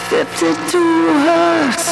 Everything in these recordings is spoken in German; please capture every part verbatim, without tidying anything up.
fifty-two Hertz.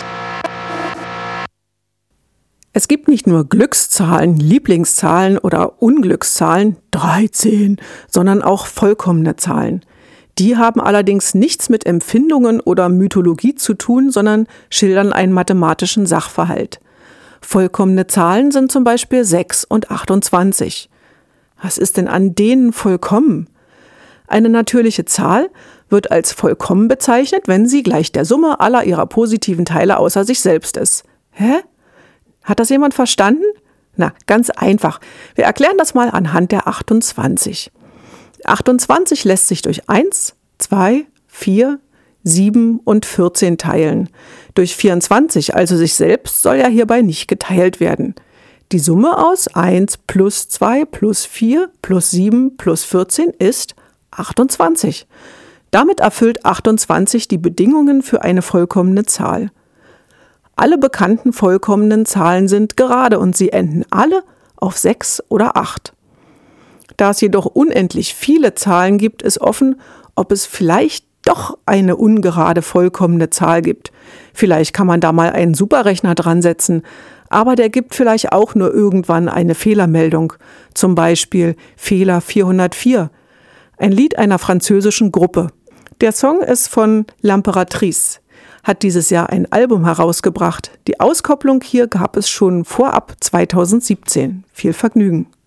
Es gibt nicht nur Glückszahlen, Lieblingszahlen oder Unglückszahlen, dreizehn, sondern auch vollkommene Zahlen. Die haben allerdings nichts mit Empfindungen oder Mythologie zu tun, sondern schildern einen mathematischen Sachverhalt. Vollkommene Zahlen sind zum Beispiel sechs und achtundzwanzig. Was ist denn an denen vollkommen? Eine natürliche Zahl wird als vollkommen bezeichnet, wenn sie gleich der Summe aller ihrer positiven Teile außer sich selbst ist. Hä? Hat das jemand verstanden? Na, ganz einfach. Wir erklären das mal anhand der achtundzwanzig. achtundzwanzig lässt sich durch eins, zwei, vier, sieben und vierzehn teilen. Durch vierundzwanzig, also sich selbst, soll ja hierbei nicht geteilt werden. Die Summe aus eins plus zwei plus vier plus sieben plus vierzehn ist achtundzwanzig. Damit erfüllt achtundzwanzig die Bedingungen für eine vollkommene Zahl. Alle bekannten vollkommenen Zahlen sind gerade und sie enden alle auf sechs oder acht. Da es jedoch unendlich viele Zahlen gibt, ist offen, ob es vielleicht doch eine ungerade vollkommene Zahl gibt. Vielleicht kann man da mal einen Superrechner dran setzen, aber der gibt vielleicht auch nur irgendwann eine Fehlermeldung, zum Beispiel Fehler vierhundertvier, ein Lied einer französischen Gruppe. Der Song ist von L'Impératrice, hat dieses Jahr ein Album herausgebracht. Die Auskopplung hier gab es schon vorab zweitausendsiebzehn. Viel Vergnügen.